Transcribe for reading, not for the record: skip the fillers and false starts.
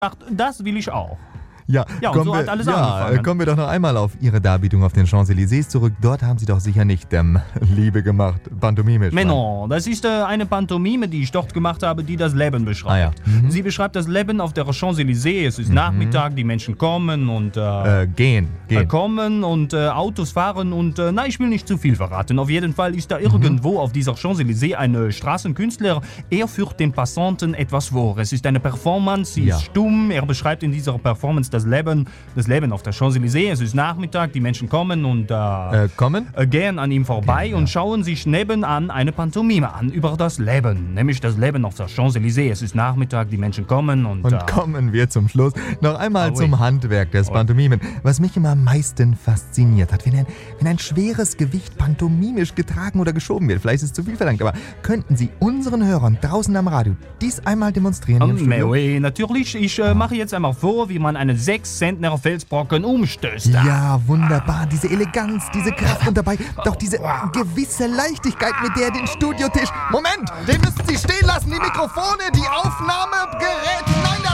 das will ich auch. Ja, und so hat alles angefangen. Kommen wir doch noch einmal auf Ihre Darbietung auf den Champs-Élysées zurück. Dort haben Sie doch sicher nicht Liebe gemacht, pantomimisch. Mais non, das ist eine Pantomime, die ich dort gemacht habe, die das Leben beschreibt. Sie beschreibt das Leben auf der Champs-Élysées. Es ist Nachmittag, die Menschen kommen und gehen. Kommen und Autos fahren und ich will nicht zu viel verraten. Auf jeden Fall ist da irgendwo auf dieser Champs-Élysées ein Straßenkünstler. Er führt den Passanten etwas vor. Es ist eine Performance, sie ist stumm. Er beschreibt in dieser Performance das Leben auf der Champs-Élysées. Es ist Nachmittag, die Menschen kommen und gehen an ihm vorbei und schauen sich nebenan eine Pantomime an über das Leben, nämlich das Leben auf der Champs-Élysées. Es ist Nachmittag, die Menschen kommen und kommen wir zum Schluss noch einmal zum Handwerk des Pantomimen. Was mich immer am meisten fasziniert hat, wenn ein schweres Gewicht pantomimisch getragen oder geschoben wird. Vielleicht ist es zu viel verlangt, aber könnten Sie unseren Hörern draußen am Radio dies einmal demonstrieren? Oui, natürlich. Ich mache jetzt einmal vor, wie man einen 6-Zentner Felsbrocken umstößt. Ja, wunderbar. Diese Eleganz, diese Kraft und dabei doch diese gewisse Leichtigkeit, mit der den Studiotisch... Moment, den müssen Sie stehen lassen, die Mikrofone, die Aufnahmegeräte... Nein,